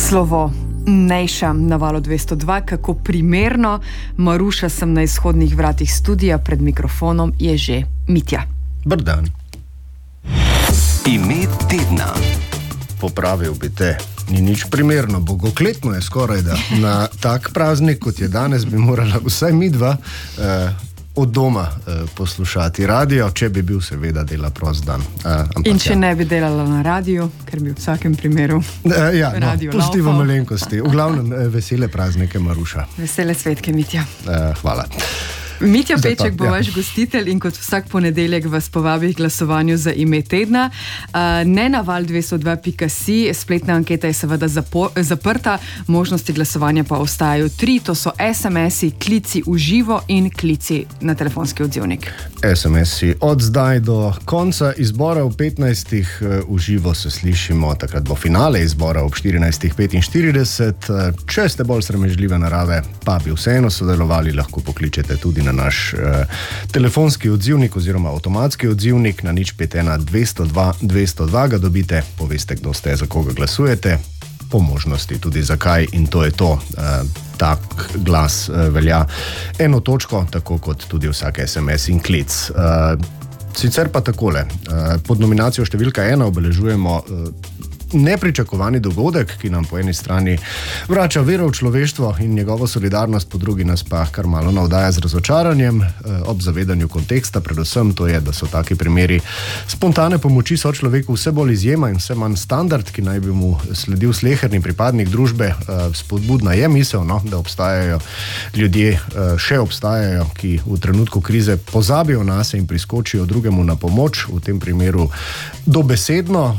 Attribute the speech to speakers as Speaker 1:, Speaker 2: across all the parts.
Speaker 1: Slovo Nejša na Valu 202, kako primerno. Maruša sem na izhodnih vratih studia, pred mikrofonom je že Mitja.
Speaker 2: Dober dan.
Speaker 3: Ime tedna.
Speaker 2: Popravil bi te. Ni nič primerno, bogokletno je skoraj, da na tak praznik, kot je danes, bi morala vsaj midva od doma poslušati radio, če bi bil seveda dela prost dan.
Speaker 1: In če ne bi delala na radiju, ker bi v vsakem primeru radio
Speaker 2: pustiva malenkosti. V glavnem, vesele praznike, Maruša.
Speaker 1: Vesele svetke, Mitja.
Speaker 2: Hvala.
Speaker 1: Mitja Peček bo vaš gostitelj in kot vsak ponedeljek vas povabi k glasovanju za ime tedna. Ne na val202.si, spletna anketa je seveda zaprta, možnosti glasovanja pa ostajajo 3, to so SMS-i, klici v živo in klici na telefonski odzivnik.
Speaker 2: SMS-i od zdaj do konca izbora v 15. V živo se slišimo, takrat bo finale izbora ob 14.45. Če ste bolj sramežljive narave, pa bi vseeno sodelovali, lahko pokličete tudi na naš telefonski odzivnik oziroma avtomatski odzivnik na 051 202 202, ga dobite, poveste, kdo ste, za koga glasujete, po možnosti tudi zakaj, in to je to. Tak glas velja eno točko, tako kot tudi vsak SMS in klic. Sicer pa takole, pod nominacijo številka 1 obeležujemo nepričakovani dogodek, ki nam po eni strani vrača vero v človeštvo in njegovo solidarnost, po drugi nas pa kar malo navdaja z razočaranjem, ob zavedanju konteksta, predvsem to je, da so taki primeri spontane pomoči sočloveku vse bolj izjema in vse manj standard, ki naj bi mu sledil sleherni pripadnik družbe. Spodbudna je misel, da obstajajo ljudje, še obstajajo, ki v trenutku krize pozabijo nase in priskočijo drugemu na pomoč, v tem primeru dobesedno.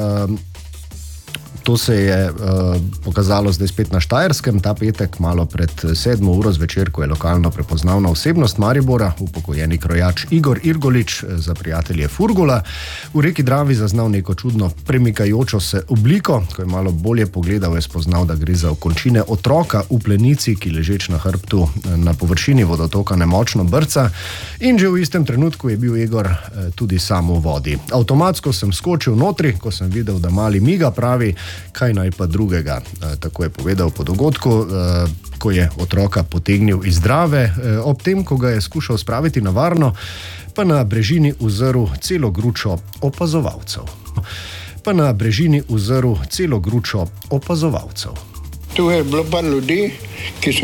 Speaker 2: To se je pokazalo zdaj spet na Štajerskem, ta petek, malo pred 7 uro zvečer, ko je lokalno prepoznavna osebnost Maribora, upokojeni krojač Igor Irgolič, za prijatelje Furgula, v reki Dravi zaznal neko čudno premikajočo se obliko. Ko je malo bolje pogledal, je spoznal, da gre za okončine otroka v plenici, ki ležeč na hrbtu na površini vodotoka nemočno brca, in že v istem trenutku je bil Igor tudi sam v vodi. Avtomatsko sem skočil notri, ko sem videl, da mali miga, pravi, kaj naj pa drugega. Tako je povedal po dogodku, ko je otroka potegnil iz Drave, ob tem, ko ga je skušal spraviti na varno, pa na brežini uzrl celo gručo opazovalcev.
Speaker 4: Tu je bilo par ljudi, ki so